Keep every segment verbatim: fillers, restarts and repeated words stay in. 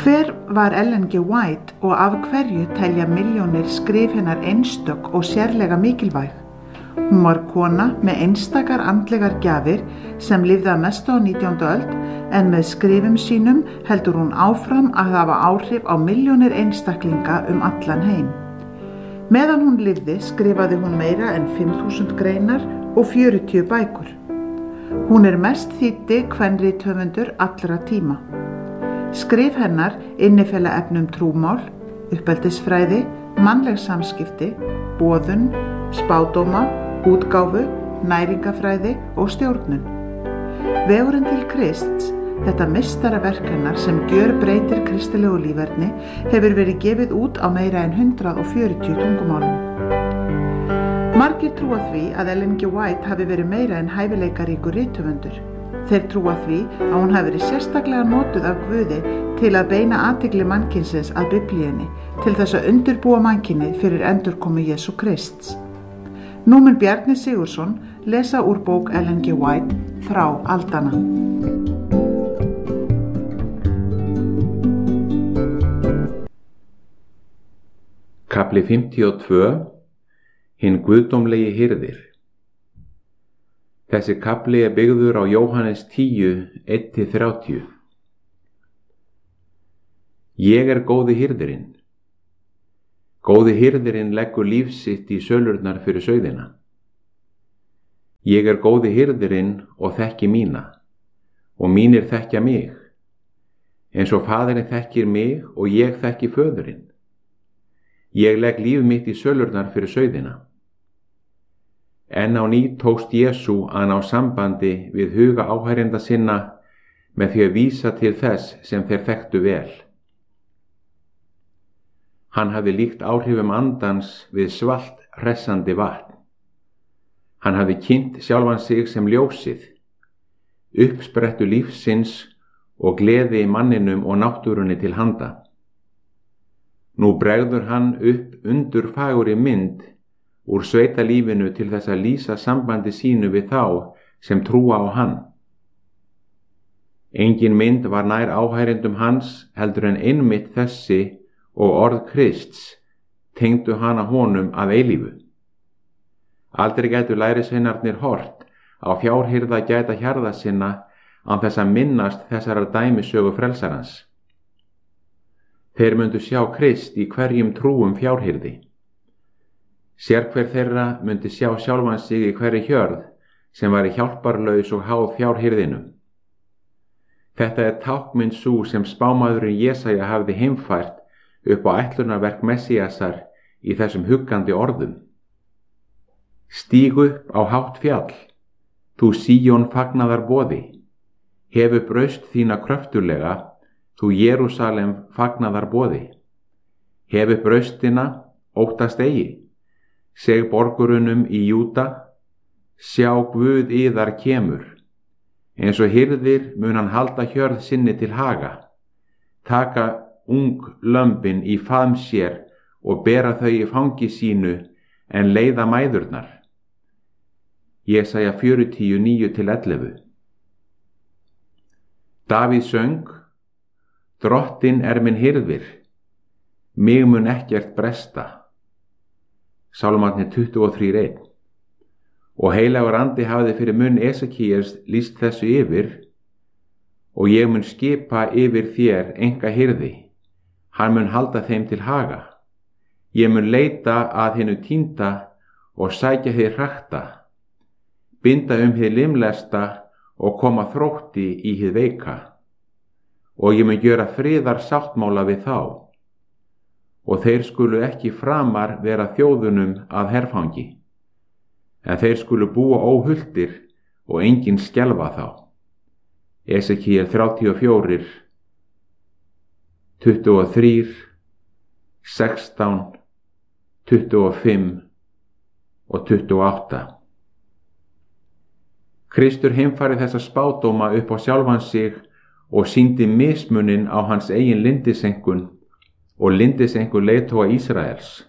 Hver var Ellen G. White og af hverju telja milljónir skrif hennar einstök og sérlega mikilvæg? Hún var kona með einstakar andlegar gjafir sem lifði að mestu á nítjándu öld en með skrifum sínum heldur hún áfram að hafa áhrif á milljónir einstaklinga um allan heim. Meðan hún lifði skrifaði hún meira en fimm þúsund greinar og fjörutíu bækur. Hún er mest þýddi kvenrithöfundur allra tíma. Skrif hennar innifela efnum trúmál, uppeldisfræði, mannleg samskipti, boðun, spádóma, útgáfu, næringafræði og stjórnun. Vegurinn til Krists, þetta meistaraverk hennar sem gjörbreytir kristilegu líferni, hefur verið gefið út á meira en hundrað og fjörutíu tungumálum. Margir trúa því að Ellen G. White hafi verið meira en hæfileikaríkur rithöfundur. Þeir trúa því að hún hafi verið sérstaklega notuð af Guði til að beina athygli mannkynsins að Biblíunni til þess að undirbúa mannkynið fyrir endurkomu Jesú Krists. Nú mun Bjarni Sigurðsson lesa úr bók Ellen G. White Þrá aldanna. Kafli fimmtíu og tvö. Hinn guðdómlegi hirðir. Þessi kafli er byggður á Jóhannes tíu, eitt til þrjátíu. Ég er góði hirðirinn. Góði hirðirinn leggur líf sitt í sölurnar fyrir sauðina. Ég er góði hirðirinn og þekki mína, og mínir þekkja mig, eins og faðirinn þekkir mig og ég þekki föðurinn. Ég legg líf mitt í sölurnar fyrir sauðina. En á ný tókst Jesú að ná sambandi við huga áhærenda sinna með því að vísa til þess sem þeir þekktu vel. Hann hafði líkt áhrifum andans við svalt hressandi vatn. Hann hafði kynnt sjálfan sig sem ljósið, uppsprettu lífsins og gleði manninum og náttúrunni til handa. Nú bregður hann upp undur fagurri mynd úr sveitalífinu til þess að lýsa sambandi sínu við þá sem trúa á hann. Engin mynd var nær áhærendum hans heldur en einmitt þessi og orð Krists tengdu hana honum að eilífu. Aldrei gætu lærisveinarnir hort á fjárhirða gæta hjarða sinna án þess að minnast þessarar dæmisögu frelsarans. Þeir myndu sjá Krist í hverjum trúum fjárhirði. Sérhver þeirra myndi sjá sjálfan sig í hverri hjörð sem var hjálparlaus og háð fjárhirðinum. Þetta er tákmynd sú sem spámaðurinn Jesaja hafði heimfært upp á ætlunarverk Messíasar í þessum huggandi orðum. Stíg upp á hátt fjall, þú Síón fagnaðar boði, hefu braust þína kröftulega, þú Jerúsalem fagnaðar boði. Hefu braustina, óttast eigi. Seg borgurunum í Júda, sjá Guð yðar kemur, eins og hirðir mun hann halda hjörð sinni til haga, taka ung lömbin í faðm sér og bera þau í fangi sínu en leiða mæðurnar. Jesaja fjörutíu, níu til ellefu. Davíð söng, Drottinn er minn hirðir, mig mun ekkert bresta. Sálmarnir tuttugu og þrjú, eitt. Og heilagur andi hafði fyrir munn Esekíels lýst þessu yfir, og ég mun skipa yfir þér enga hirði, hann mun halda þeim til haga. Ég mun leita að hinu týnda og sækja þig hrakta, binda um hið limlesta og koma þrótti í hið veika. Og ég mun gjöra friðar sáttmála við þá, og þeir skulu ekki framar vera þjóðunum að herfangi, en þeir skulu búa óhultir og enginn skelfa þá. Esekíel þrjátíu og fjögur, tuttugu og þrjú, sextán, tuttugu og fimm og tuttugu og átta. Kristur heimfærði þessa spádóma upp á sjálfan sig og sýndi mismunin á hans eigin lindisenkun og lindisengur leiðtoga Ísraels.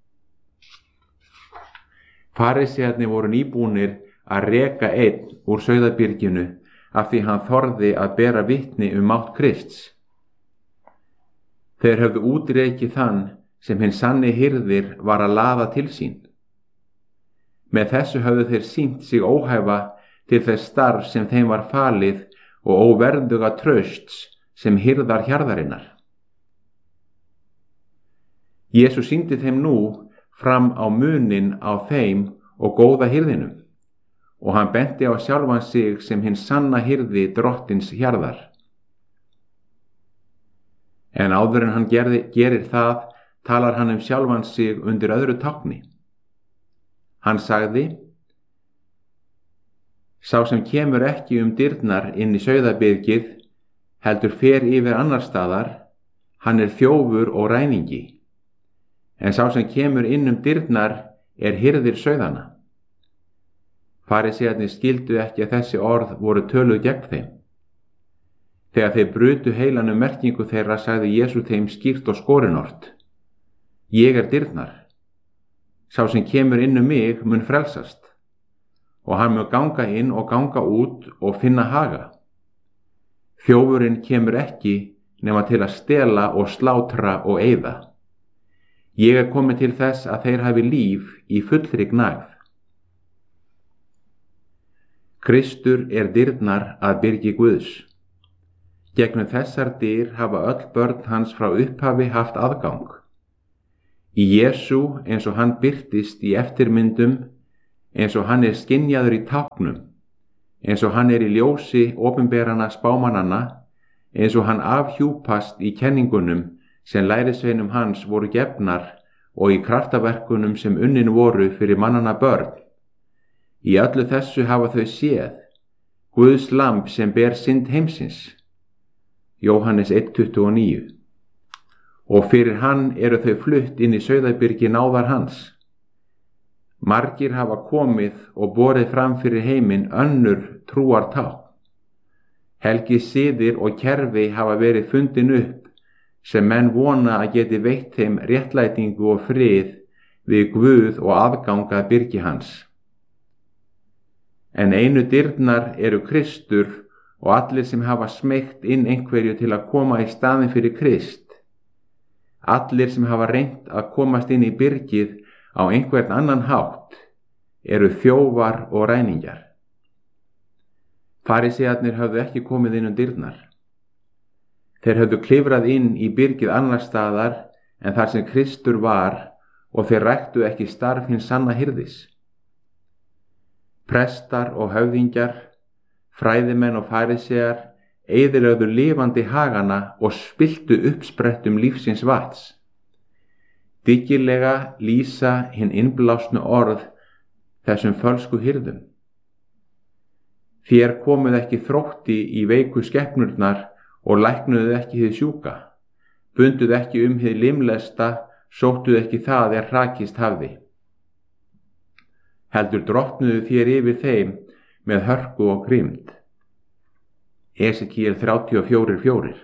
Farisæarnir voru nýbúnir að reka einn úr sauðabyrginu af því hann þorði að bera vitni um mátt Krists. Þeir höfðu útrekið þann sem hinn sanni hirðir var að laða til sín. Með þessu höfðu þeir sýnt sig óhæfa til þess starf sem þeim var falið og óverðuga trausts sem hirðar hjarðarinnar. Jesús sýndi þeim nú fram á munin á þeim og góða hirðinum, og hann benti á sjálfan sig sem hinn sanna hirði drottins hjarðar. En áður en hann gerði, gerir það, talar hann um sjálfan sig undir öðru tákni. Hann sagði: Sá sem kemur ekki um dyrnar inn í sauðabyrgið, heldur fer yfir annar staðar, hann er þjófur og ræningi. En sá sem kemur inn um dyrnar er hirðir sauðanna. Farisæarnir skildu ekki að þessi orð voru töluð gegn þeim. Þegar þeir brutu heilan um merkingu þeirra, sagði Jesús þeim skýrt og skorinort: Ég er dyrnar. Sá sem kemur inn um mig mun frelsast, og hann mun ganga inn og ganga út og finna haga. Þjófurinn kemur ekki nema til að stela og slátra og eyða. Ég er kominn til þess að þeir hafi líf í fullri gnægð. Kristur er dyrnar að byrgi Guðs. Gegnum þessar dyr hafa öll börn hans frá upphafi haft aðgang. Í Jesú, eins og hann birtist í eftirmyndum, eins og hann er skynjaður í táknum, eins og hann er í ljósi opinberana spámannanna, eins og hann afhjúpast í kenningunum sem lærisveinum hans voru gefnar og í kraftaverkunum sem unnin voru fyrir mannanna börn. Í öllu þessu hafa þau séð Guðs lamb sem ber synd heimsins. Jóhannes eitt tuttugu og níu. Og fyrir hann eru þau flutt inn í sauðabyrgi náðar hans. Margir hafa komið og borið fram fyrir heiminn önnur trúartákn. Helgi siðir og kerfi hafa verið fundin upp sem menn vona að geti veitt þeim réttlætingu og frið við Guð og aðgang að byrgi hans. En einu dyrnar eru Kristur og allir sem hafa smeygt inn einhverju til að koma í staðinn fyrir Krist. Allir sem hafa reynt að komast inn í byrgið á einhvern annan hátt eru þjófar og ræningjar. Farisæarnir höfðu ekki komið inn um dyrnar. Þeir höfðu klifrað inn í byrgið annars staðar en þar sem Kristur var, og þeir ræktu ekki starf hins sanna hirðis. Prestar og höfðingjar, fræðimenn og farisæar eyðilögðu lifandi hagana og spilltu uppsprettum lífsins vats. Dyggilega lýsa hinn innblásnu orð þessum fölsku hirðum. Þér komuð ekki þrótti í veiku skepnurnar og læknuðu ekki hið sjúka, bunduð ekki um hið limlesta, sóttuð ekki það er hrakist hafði. Heldur drottnuðu þér yfir þeim með hörku og grimmd. Esekíel þrjátíu og fjögur fjögur.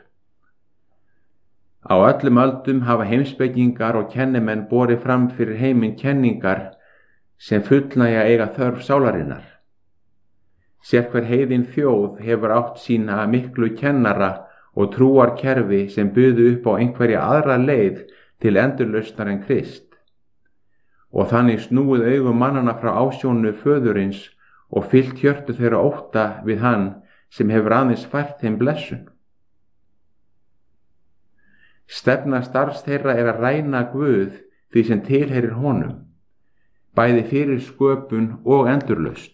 Á öllum öldum hafa heimspekingar og kennimenn borið fram fyrir heiminn kenningar sem fullnægja eiga þörf sálarinnar. Sérhver heiðin þjóð hefur átt sína miklu kennara og trúarkerfi sem buðu upp á einhverja aðra leið til endurlausnar en Krist. Og þannig snúið augum mannana frá ásjónu föðurins og fyllt hjörtu þeirra ótta við hann sem hefur aðeins fært þeim blessun. Stefna starfs þeirra er að ræna Guð því sem tilheyrir honum, bæði fyrir sköpun og endurlausn.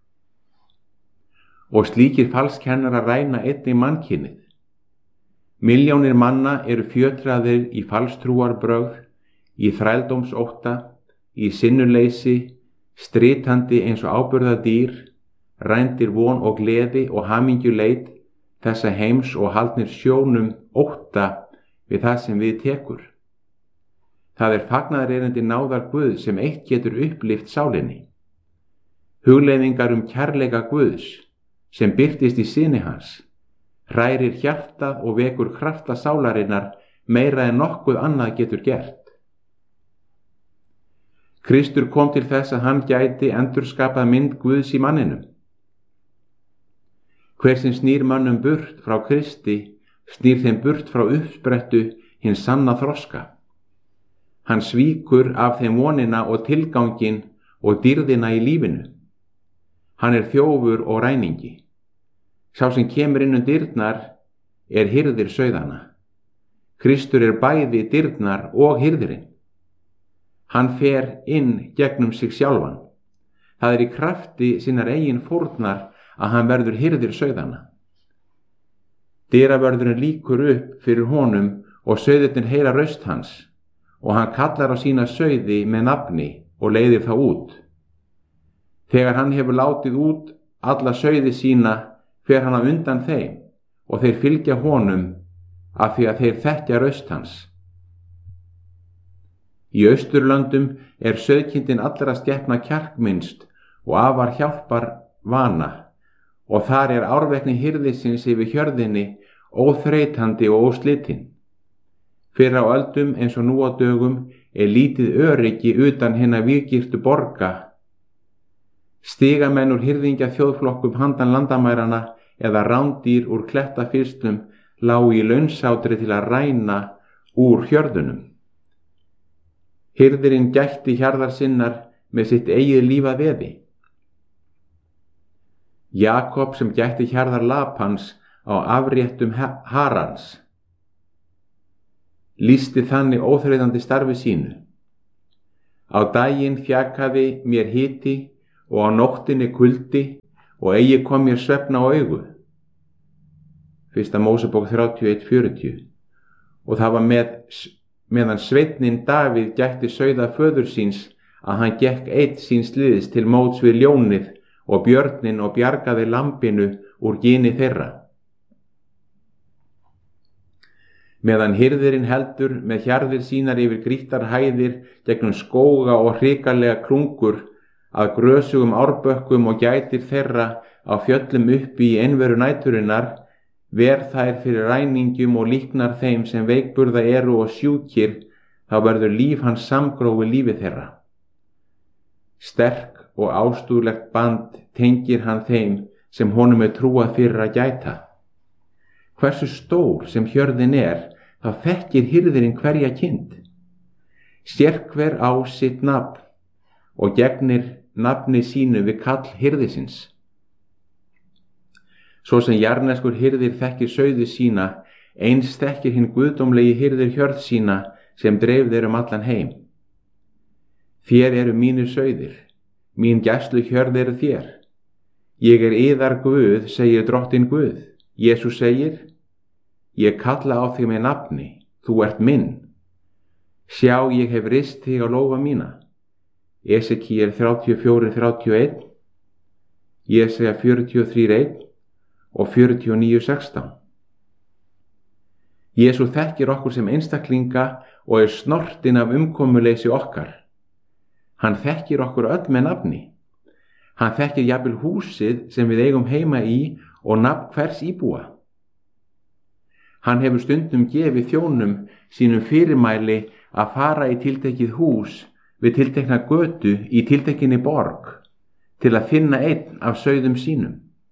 Og slíkir falskennarar ræna einnig mannkynið. Milljónir manna eru fjötraðir í falstrúarbrögð, í þrældómsótta, í sinnuleysi, stritandi eins og áburðardýr, rændir von og gleði og hamingjuleit þessa heims og haldnir sjónum ótta við það sem við tekur. Það er fagnaðarerindi náðar Guðs sem eitt getur upplift sálinni. Hugleiðingar um kærleika Guðs sem birtist í syni hans, hrærir hjartað og vekur krafta sálarinnar meira en nokkuð annað getur gert. Kristur kom til þess að hann gæti endurskapað mynd Guðs í manninum. Hver sem snýr mönnum burt frá Kristi, snýr þeim burt frá uppsprettu hinn sanna þroska. Hann svíkur af þeim vonina og tilgangin og dýrðina í lífinu. Hann er þjófur og ræningi. Sá sem kemur inn um dyrnar er hirðir sauðanna. Kristur er bæði dyrnar og hirðirinn. Hann fer inn gegnum sig sjálfan. Það er í krafti sinnar eigin fórnar að hann verður hirðir sauðanna. Dyravörðurinn líkur upp fyrir honum og sauðirnir heyra raust hans og hann kallar á sína sauði með nafni og leiðir þá út. Þegar hann hefur látið út alla sauði sína fer hann á undan þeim og þeir fylgja honum af því að þeir þekkja raust hans. Í Austurlöndum er sauðkindin allra skepna kjarkminnst og afar hjálpar vana og þar er árvekni hirðisins yfir hjörðinni óþreytandi og óslitin. Fyrr á öldum eins og nú á dögum er lítið öryggi utan hinna víggirtu borga. Stigamenn úr hirðingja þjóðflokkum handan landamærana eða rándýr úr klettafyrslum lágu í launsátri til að ræna úr hjörðunum. Hirðirinn gætti hjarðar sinnar með sitt eigið líf að veði. Jakob sem gætti hjarðar Lapans á afréttum Harans lýsti þannig óþreytandi starfi sínu. Á daginn þjakaði mér hiti og á nóttinni kuldi og eigi kom mér svefn á augu. Fyrsta Mósebók þrjátíu og eitt fjörutíu. Og það var með, meðan sveinninn Davíð gætti sauða föður síns að hann gekk einn síns liðs til móts við ljónið og björnin og bjargaði lambinu úr gini þeirra. Meðan hirðirinn heldur með hjarðir sínar yfir grýttar hæðir gegnum skóga og hrikalega krungur að grösugum árbökkum og gætir þeirra á fjöllum uppi í einveru næturinnar, ver þær fyrir ræningjum og líknar þeim sem veikburða eru og sjúkir, þá verður líf hans samgrófi lífi þeirra. Sterk og ástúðlegt band tengir hann þeim sem honum er trúað fyrir að gæta. Hversu stór sem hjörðin er, þá þekkir hirðirinn hverja kind. Sérhver á sitt nafn og gegnir nafni sínu við kall hirðisins. Svo sem jarneskur hirðir þekkir sauði sína, eins þekkir hinn guðdómlegi hirðir hjörð sína sem dreif þeir um allan heim. Þér eru mínir sauðir, mín gæslu hjörð eru þér. Ég er yðar Guð, segir drottinn Guð. Jesús segir, ég kalla á þig með nafni, þú ert minn. Sjá, ég hef rist þig á lófa mína. Esekíel þrjátíu og fjögur þrjátíu og eitt, Jesaja fjörutíu og þrjú eitt og fjörutíu og níu sextán. Jesús þekkir okkur sem einstaklinga og er snortinn af umkomuleysi okkar. Hann þekkir okkur öll með nafni. Hann þekkir jafnvel húsið sem við eigum heima í og nafn hvers íbúa. Hann hefur stundum gefið þjónum sínum fyrirmæli að fara í tiltekið hús við tiltekna götu í tiltekinni borg til að finna einn af sauðum sínum.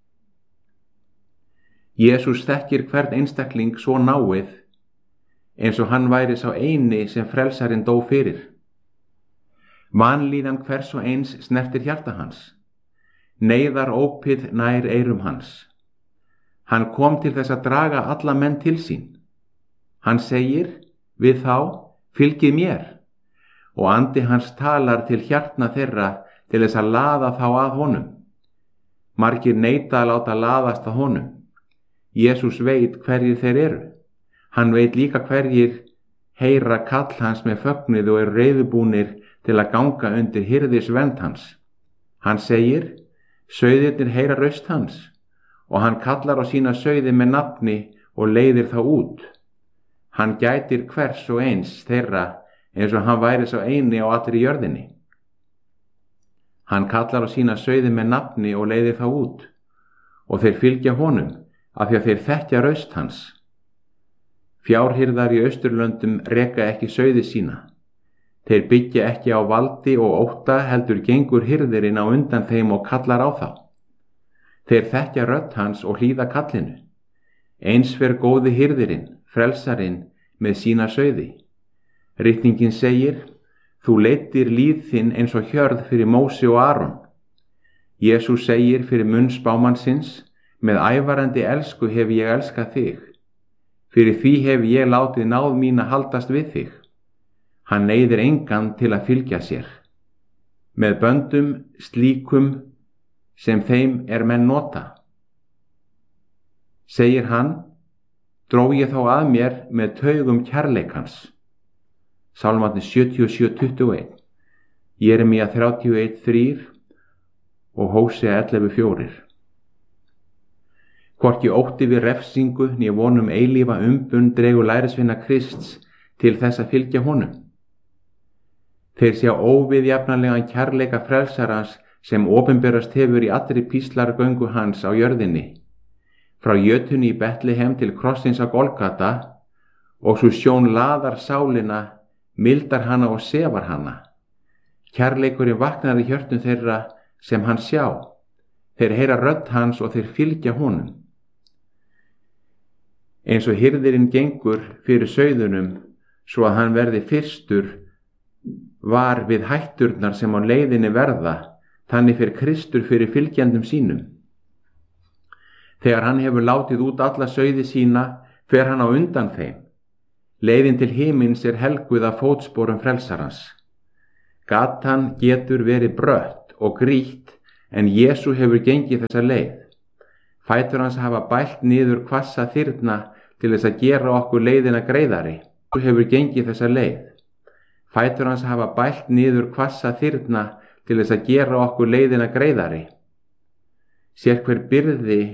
Jesús þekkir hvern einstakling svo náið eins og hann væri sá eini sem frelsarinn dó fyrir. Vanlíðan hvers og eins snertir hjarta hans. Neyðar ópið nær eyrum hans. Hann kom til þess að draga alla menn til sín. Hann segir við þá, fylgið mér, og andi hans talar til hjartna þeirra til þess að laða þá að honum. Margir neita að láta laðast að honum. Jesús veit hverjir þeir eru. Hann veit líka hverjir heyra kall hans með fögnuð og eru reiðubúnir til að ganga undir hirðisvernd hans. Hann segir, sauðirnir heyra raust hans, og hann kallar á sína sauði með nafni og leiðir þá út. Hann gætir hvers og eins þeirra eins og hann væri sá eini á allri jörðinni. Hann kallar á sína sauði með nafni og leiðir þá út, og þeir fylgja honum af því að þeir þekkja raust hans. Fjárhirðar í Austurlöndum reka ekki sauði sína. Þeir byggja ekki á valdi og ótta, heldur gengur hirðirinn á undan þeim og kallar á þá. Þeir þekkja rödd hans og hlýða kallinu. Eins fer góði hirðirinn, frelsarinn, með sína sauði. Ritningin segir: Þú leiddir líð þinn eins og hjörð fyrir Móse og Aron. Jesús segir fyrir munn spámannsins: Með ævarandi elsku hef ég elskað þig. Fyrir því hef ég látið náð mín að haldast við þig. Hann neyðir engan til að fylgja sér. Með böndum slíkum sem þeim er menn nota. Segir hann: Dró ég þá að mér með taugum kærleikans. Sálmarnir sjötíu og sjö tuttugu og eitt, Jeremía þrjátíu og eitt þrjú og Hósea ellefu fjögur. Hvorki ótti við refsingu né vonum eilífa umbun dregur lærisveina Krists til þess að fylgja honum. Þeir sjá óviðjafnanlegan kærleika frelsarans sem opinberast hefur í allri píslargöngu hans á jörðinni, frá jötunni í Betlehem til krossins á Golgata, og svo sjón laðar sálina, mildar hana og sefar hana. Kærleikurinn vaknar í hjörtum þeirra sem hann sjá. Þeir heyra rödd hans og þeir fylgja honum. Eins og hirðirinn gengur fyrir sauðunum svo að hann verði fyrstur var við hætturnar sem á leiðinni verða, þannig fyrir Kristur fyrir fylgjandum sínum. Þegar hann hefur látið út alla sauði sína, fer hann á undan þeim. Leiðin til himins er helguð af fótsporum frelsarans. Gatan getur verið brött og grýtt, en Jesú hefur gengið þessa leið. Fætur hans hafa bælt niður hvassa þyrna til þess að gera okkur leiðina greiðari. Jesú hefur gengið þessa leið. Fætur hans hafa bælt niður hvassa þyrna til þess að gera okkur leiðina greiðari. Sér hver byrði